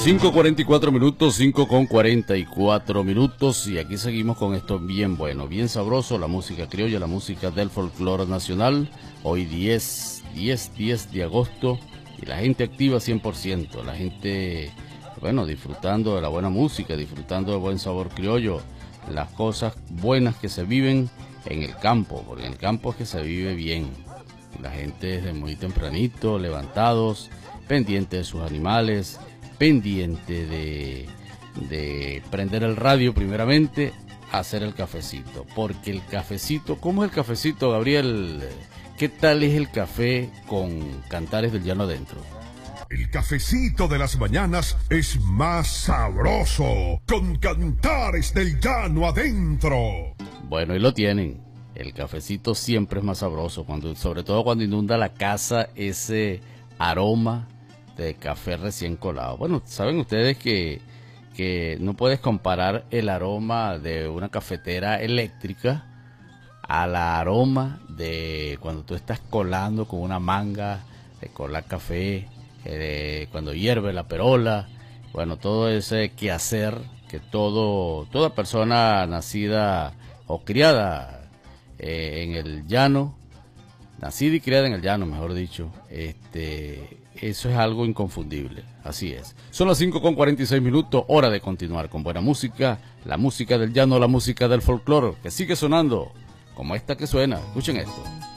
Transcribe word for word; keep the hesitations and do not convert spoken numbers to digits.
cinco cuarenta y cuatro minutos, cinco con cuarenta y cuatro minutos, y aquí seguimos con esto bien bueno, bien sabroso, la música criolla, la música del folclore nacional. Hoy diez, diez, diez de agosto, y la gente activa cien por ciento, la gente, bueno, disfrutando de la buena música, disfrutando del buen sabor criollo, las cosas buenas que se viven en el campo, porque en el campo es que se vive bien. La gente desde muy tempranito, levantados, pendiente de sus animales, pendiente de, de prender el radio primeramente, hacer el cafecito. Porque el cafecito, ¿cómo es el cafecito, Gabriel? ¿Qué tal es el café con Cantares del Llano adentro? El cafecito de las mañanas es más sabroso, con Cantares del Llano adentro. Bueno, y lo tienen. El cafecito siempre es más sabroso, cuando, sobre todo cuando inunda la casa ese aroma de café recién colado. Bueno, saben ustedes que, que no puedes comparar el aroma de una cafetera eléctrica al aroma de cuando tú estás colando con una manga de colar café, eh, cuando hierve la perola. Bueno, todo ese quehacer que todo, toda persona nacida o criada eh, en el llano, nacida y criada en el llano, mejor dicho, este, eso es algo inconfundible, así es. Son las cinco con cuarenta y seis minutos, hora de continuar con buena música, la música del llano, la música del folclore, que sigue sonando, como esta que suena, escuchen esto.